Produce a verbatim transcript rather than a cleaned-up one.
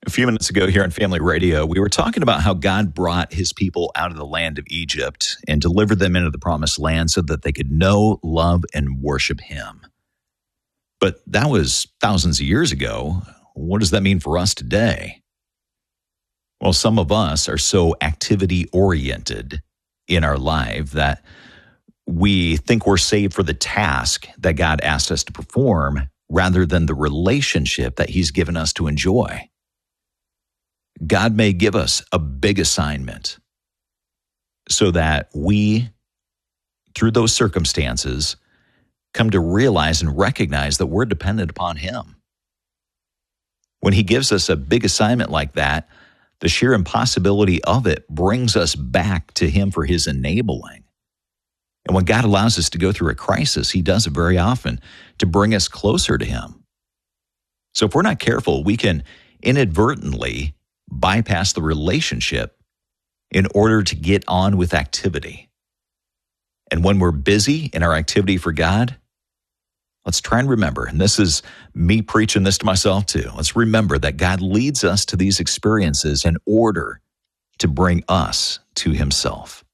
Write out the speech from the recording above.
A few minutes ago here on Family Radio, we were talking about how God brought his people out of the land of Egypt and delivered them into the promised land so that they could know, love, and worship him. But that was thousands of years ago. What does that mean for us today? Well, some of us are so activity-oriented in our life that we think we're saved for the task that God asked us to perform rather than the relationship that he's given us to enjoy. God may give us a big assignment so that we, through those circumstances, come to realize and recognize that we're dependent upon him. When he gives us a big assignment like that, the sheer impossibility of it brings us back to him for his enabling. And when God allows us to go through a crisis, he does it very often to bring us closer to him. So if we're not careful, we can inadvertently bypass the relationship in order to get on with activity. And when we're busy in our activity for God, let's try and remember, and this is me preaching this to myself too, let's remember that God leads us to these experiences in order to bring us to himself.